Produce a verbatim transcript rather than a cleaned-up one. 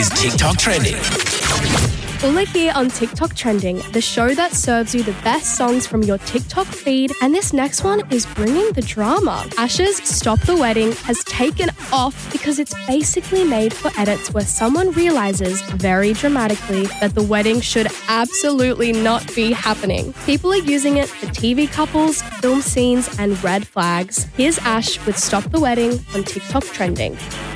is TikTok Trending. Ula here on TikTok Trending, the show that serves you the best songs from your TikTok feed. And this next one is bringing the drama. Asha's Stop the Wedding has taken off because it's basically made for edits where someone realizes very dramatically that the wedding should absolutely not be happening. People are using it for T V couples, film scenes, and red flags. Here's Ash with Stop the Wedding on TikTok Trending.